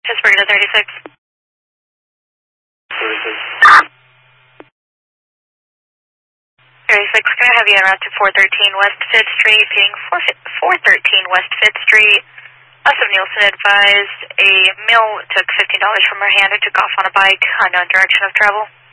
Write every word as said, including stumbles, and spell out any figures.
Just bring it to thirty-six. thirty-six. thirty-six, can I have you en route to four thirteen West fifth Street, ping four thirteen West fifth Street. Us of Nielsen advised a male took fifteen dollars from her hand and took off on a bike, unknown direction of travel.